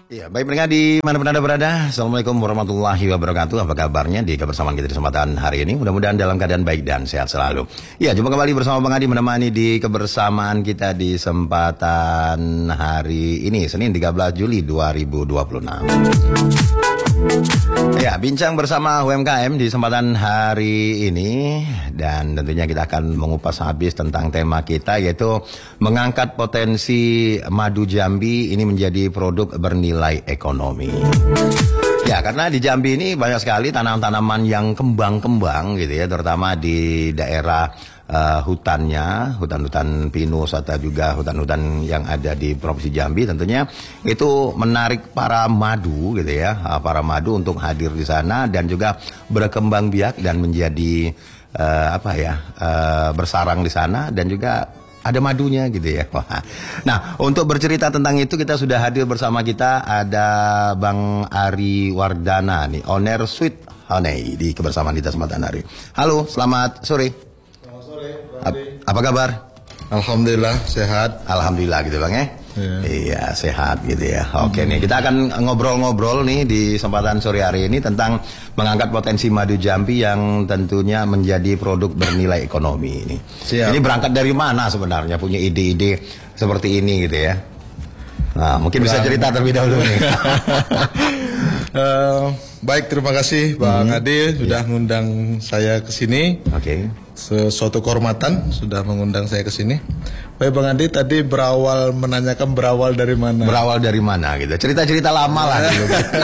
Ya, baik pendengar di mana-mana Anda berada. Assalamualaikum warahmatullahi wabarakatuh. Apa kabarnya di kebersamaan kita di kesempatan hari ini? Mudah-mudahan dalam keadaan baik dan sehat selalu. Ya, jumpa kembali bersama Bang Adi menemani di kebersamaan kita di kesempatan hari ini, Senin 13 Juli 2026. Ya, bincang bersama UMKM di kesempatan hari ini, dan tentunya kita akan mengupas habis tentang tema kita, yaitu mengangkat potensi madu Jambi ini menjadi produk bernilai ekonomi. Ya, karena di Jambi ini banyak sekali tanaman-tanaman yang kembang-kembang gitu ya, terutama di daerah hutannya, hutan-hutan pinus atau juga hutan-hutan yang ada di Provinsi Jambi, tentunya itu menarik para madu gitu ya, para madu untuk hadir di sana dan juga berkembang biak dan menjadi bersarang di sana dan juga ada madunya gitu ya. Nah, untuk bercerita tentang itu kita sudah hadir bersama kita ada Bang Ari Wardana nih, owner Sweet Honey di kebersamaan kita kesempatan hari. Halo, selamat sore. Apa kabar? Alhamdulillah sehat. Alhamdulillah gitu Bang ya. Iya sehat gitu ya. Oke nih, kita akan ngobrol-ngobrol nih di kesempatan sore hari ini tentang mengangkat potensi madu Jambi yang tentunya menjadi produk bernilai ekonomi ini. Siap. Ini berangkat dari mana sebenarnya punya ide-ide seperti ini gitu ya? Nah, mungkin bisa cerita terlebih dahulu nih. Baik, terima kasih Bang Adi sudah mengundang saya ke sini. Oke. Sesuatu kehormatan sudah mengundang saya ke sini. Baik Bang Adi, tadi menanyakan berawal dari mana? Berawal dari mana gitu. Cerita-cerita lama lah gitu.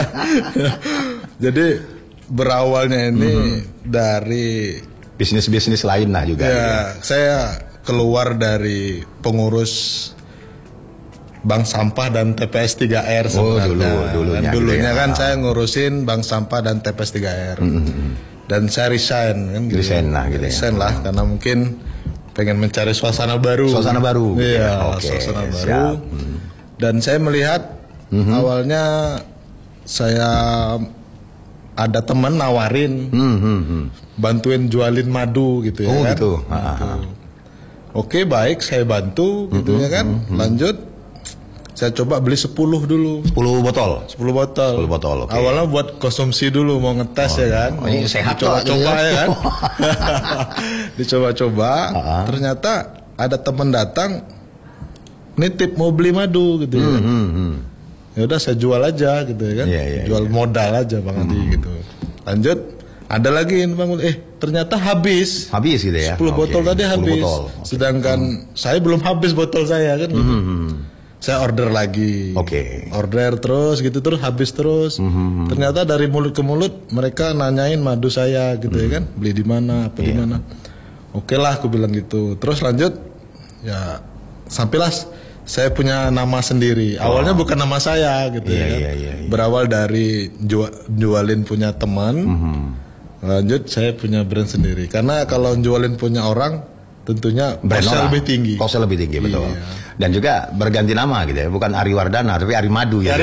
Jadi berawalnya ini dari bisnis-bisnis lain lah juga. Ya, gitu. Saya keluar dari pengurus Bank Sampah dan TPS 3R sebenarnya. Dulunya kan saya ngurusin Bank Sampah dan TPS 3R. Dan saya resign kan gitu. Resign lah karena mungkin pengen mencari suasana baru. Suasana baru. Iya, suasana baru. Dan saya melihat awalnya saya ada teman nawarin bantuin jualin madu gitu ya kan. Gitu. Oke, baik, saya bantu gitu ya kan. Lanjut saya coba beli 10 dulu. 10 botol? 10 botol. 10 botol, oke. Awalnya buat konsumsi dulu, mau ngetes ya kan. Ini sehat coba-coba ya kan. Dicoba-coba, ternyata ada teman datang nitip mau beli madu gitu ya. Ya udah saya jual aja gitu ya kan. Jual modal aja Bang Adi gitu. Lanjut, ada lagi Bang, ternyata habis. Habis gitu ya. 10 botol tadi habis. Sedangkan saya belum habis botol saya kan gitu. Saya order lagi, order terus gitu, terus habis terus. Ternyata dari mulut ke mulut mereka nanyain madu saya gitu ya kan, beli di mana, apa di mana. Oke lah, aku bilang gitu. Terus lanjut, ya sampailah saya punya nama sendiri. Awalnya bukan nama saya gitu ya kan. Berawal dari jualin punya teman. Lanjut saya punya brand sendiri. Karena kalau jualin punya orang, tentunya kosnya lebih tinggi. Kosnya lebih tinggi, betul. Dan juga berganti nama gitu ya, bukan Ari Wardana tapi Ari Madu ya.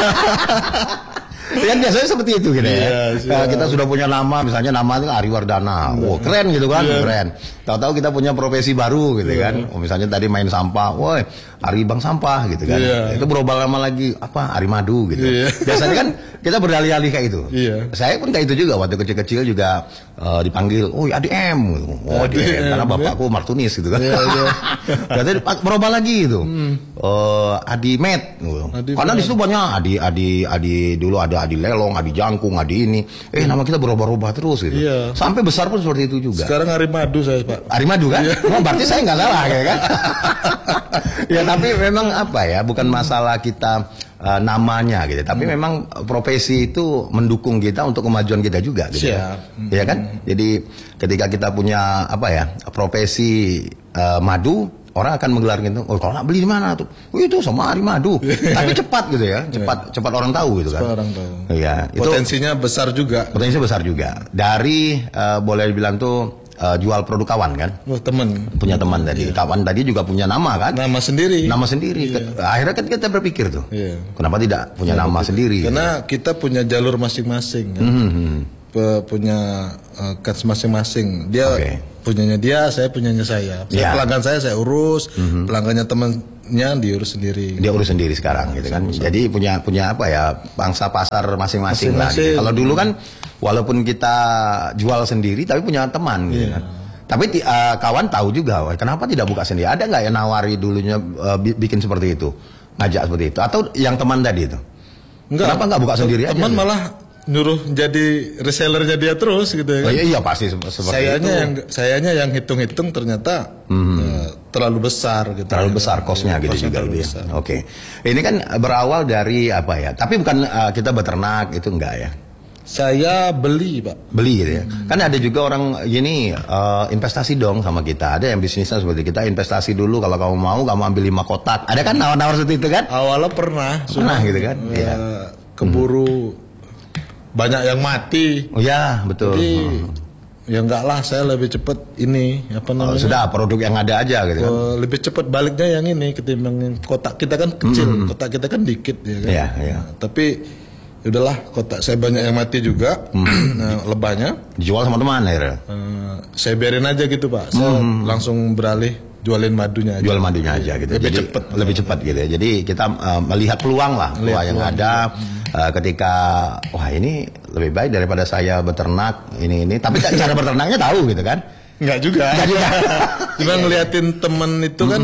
Yang biasanya seperti itu gitu ya. Kita sudah punya nama, misalnya nama itu Ari Wardana. Keren gitu kan, keren. Tahu-tahu kita punya profesi baru gitu kan. Misalnya tadi main sampah, woi Ari Bang Sampah gitu kan. Itu berubah lama lagi apa Ari Madu gitu. Biasanya kan kita berdalih-alih kayak itu. Saya pun kayak itu juga waktu kecil-kecil juga dipanggil, "Oh, Adi M." Oh, karena bapakku Martunis gitu kan. Berarti berubah lagi gitu. Adi Met. Karena di situ banyak Adi dulu ada Adi Lelong, Adi Jangkung, Adi ini. Nama kita berubah-ubah terus gitu. Sampai besar pun seperti itu juga. Sekarang Ari Madu saya, Pak. Ari Madu kan? Oh, berarti saya nggak salah ya kan? Ya tapi memang apa ya, bukan masalah kita namanya gitu, tapi memang profesi itu mendukung kita untuk kemajuan kita juga gitu. Ya kan? Jadi ketika kita punya profesi madu, orang akan menggelar gitu. Oh, kalau nak beli di mana tuh? Oh, itu sama Ari Madu. Tapi cepat gitu ya. Cepat orang tahu gitu kan. Cepat orang tahu. Iya, potensinya besar juga. Potensinya besar juga. Dari boleh dibilang tuh jual produk kawan kan? Teman. Punya teman tadi. Kawan tadi juga punya nama kan? Nama sendiri. Nama sendiri. Akhirnya kan kita berpikir tuh. Kenapa tidak punya nama sendiri? Karena kita punya jalur masing-masing kan? Punya cards masing-masing. Dia punyanya dia, saya punyanya saya. Pelanggan saya urus, pelanggannya teman diurus sendiri. Dia urus sendiri sekarang gitu kan. Jadi punya apa ya, pangsa pasar masing-masing lah. Gitu. Kalau dulu kan walaupun kita jual sendiri tapi punya teman gitu kan. Tapi kawan tahu juga, kenapa tidak buka sendiri? Ada nggak yang nawari dulunya bikin seperti itu, ngajak seperti itu? Atau yang teman tadi itu? Enggak. Kenapa nggak buka sendiri aja? Teman malah nyuruh jadi resellernya dia terus gitu ya. Oh, iya pasti seperti itu. Sayanya yang hitung-hitung ternyata terlalu besar gitu. Terlalu besar kosnya gitu juga gitu ya. Oke. Ini kan berawal dari apa ya? Tapi bukan kita beternak itu enggak ya? Saya beli, Pak. Beli gitu ya. Kan ada juga orang gini investasi dong sama kita. Ada yang bisnisnya seperti kita, investasi dulu kalau kamu mau kamu ambil 5 kotak. Ada kan nawar-nawar seperti itu kan? Awalnya pernah gitu kan? Iya. Keburu banyak yang mati. Oh ya, betul. Jadi ya enggak lah, saya lebih cepat ini apa namanya? Sudah produk yang ada aja gitu kan. Lebih cepat baliknya yang ini ketimbang kotak kita kan kecil, kotak kita kan dikit ya kan. Iya. Nah, tapi udahlah, kotak saya banyak yang mati juga. Nah, lebahnya dijual sama teman akhirnya. Saya biarin aja gitu, Pak. Saya langsung beralih jualin madunya aja. Jual madunya aja gitu. Lebih cepat gitu ya. Jadi kita melihat peluang lah, peluang yang ada. Ketika wah ini lebih baik daripada saya beternak ini tapi cara beternaknya tahu gitu kan? Enggak juga. Cuma ngeliatin temen itu kan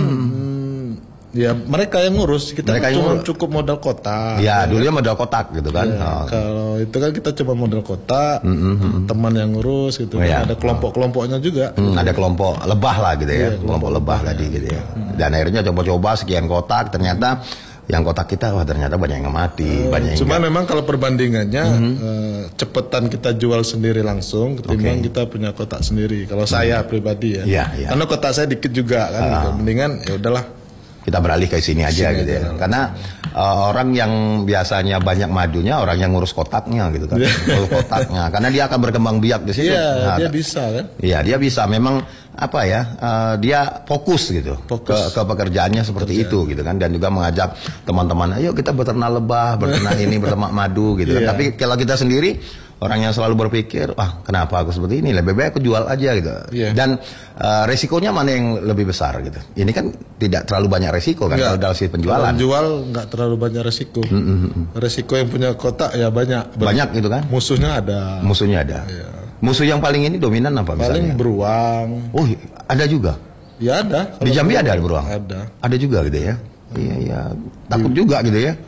ya mereka yang ngurus, kita cuma cukup modal kotak. Ya dulunya modal kotak gitu kan. Ya, kalau itu kan kita coba modal kotak, teman yang ngurus gitu. Kan. Ada kelompok-kelompoknya juga. Ada kelompok lebah lah gitu ya, kelompok lebah tadi gitu ya. Dan akhirnya coba-coba sekian kotak, ternyata yang kotak kita ternyata banyak yang mati, banyak yang cuma memang kalau perbandingannya cepetan kita jual sendiri langsung ketimbang kita punya kotak sendiri. Kalau saya pribadi ya. Karena kotak saya dikit juga kan, gitu. Mendingan ya udahlah kita beralih ke sini aja gitu ya. Karena orang yang biasanya banyak madunya orang yang ngurus kotaknya gitu kan. Ngurus kotaknya karena dia akan berkembang biak di situ. Iya, dia bisa kan? Iya, dia bisa. Memang apa ya? Dia fokus gitu ke pekerjaannya seperti itu gitu kan, dan juga mengajak teman-teman, ayo kita beternak lebah, beternak ini, beternak madu gitu kan. Tapi kalau kita sendiri orang yang selalu berpikir, kenapa aku seperti ini? Lebih baik aku jual aja gitu. Dan resikonya mana yang lebih besar gitu? Ini kan tidak terlalu banyak resiko kan kalau dalam penjualan. Kalau jual nggak terlalu banyak resiko. Resiko yang punya kotak ya banyak. Banyak gitu kan? Musuhnya ada. Iya. Musuh yang paling ini dominan apa misalnya? Paling beruang. Oh, ada juga? Ya ada. Di Jambi ada beruang? Ada. Ada juga gitu ya? Iya. Takut juga gitu ya?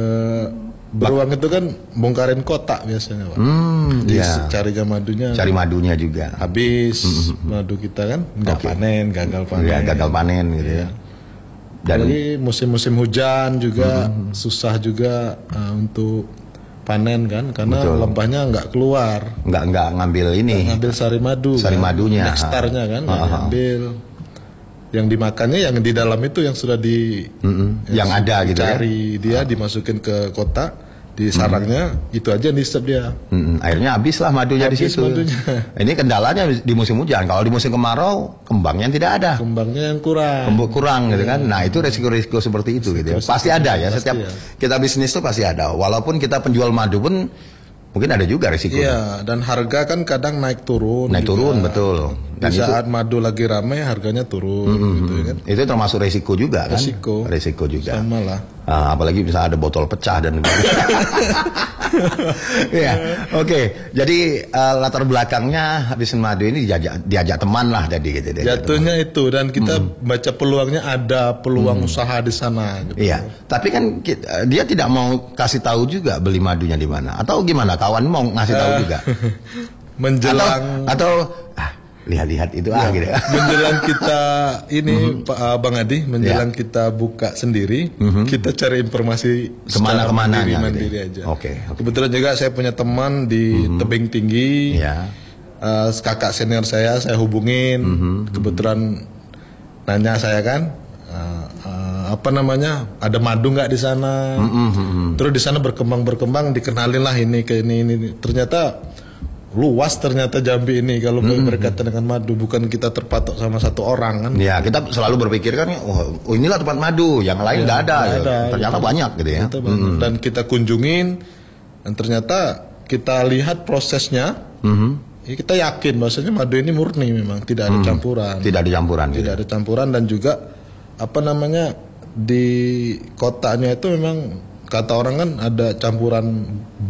Beruang itu kan bongkarin kotak biasanya, Pak. Cari madunya. Cari madunya juga. Habis madu kita kan gagal panen. Ya, gagal panen gitu ya. Dan lagi musim-musim hujan juga susah juga untuk panen kan, karena lebahnya nggak keluar. Nggak ngambil ini. Ngambil sari madu. Sari madunya. Nekstarnya kan, ambil. Yang dimakannya yang di dalam itu yang sudah yang ada gitu ya. Cari dia dimasukin ke kotak, di sarangnya itu aja nisep dia. Akhirnya habis lah madunya di situ. Ini kendalanya di musim hujan. Kalau di musim kemarau kembangnya tidak ada. Kembangnya yang kurang. Kurang gitu kan. Nah, itu resiko-resiko seperti itu gitu ya. Pasti ada ya, setiap kita bisnis itu pasti ada. Walaupun kita penjual madu pun mungkin ada juga risiko. Iya, dan harga kan kadang naik turun. Naik turun, betul. Dan di saat madu lagi ramai harganya turun gitu ya kan. Itu termasuk risiko juga kan? Risiko juga. Sama lah. Apalagi misalnya ada botol pecah dan ya, oke. Jadi latar belakangnya bisnis madu ini diajak teman lah tadi gitu. Jatuhnya itu, dan kita baca peluangnya, ada peluang usaha di sana gitu. Iya, tapi kan dia tidak mau kasih tahu juga beli madunya di mana, atau gimana? Kawan mau ngasih tahu juga? Menjelang atau lihat-lihat itu gitu. Menjelang kita ini Pak Bang Adi, menjelang kita buka sendiri, kita cari informasi kemana-kemana mandiri aja. Oke. Kebetulan juga saya punya teman di tebing tinggi. Kakak senior saya hubungin. Kebetulan nanya saya kan, apa namanya, ada madu nggak di sana? Terus di sana berkembang, dikenalin lah ini ke ini. Ternyata luas ternyata Jambi ini kalau berkaitan dengan madu, bukan kita terpatok sama satu orang kan. Ya, kita selalu berpikir kan, oh inilah tempat madu, yang lain nggak ada. Ternyata banyak gitu ya. Dan kita kunjungin, dan ternyata kita lihat prosesnya. Ya kita yakin bahwasanya madu ini murni, memang tidak ada campuran. Tidak ada campuran. Tidak ada campuran, dan juga apa namanya, di kotanya itu memang kata orang kan ada campuran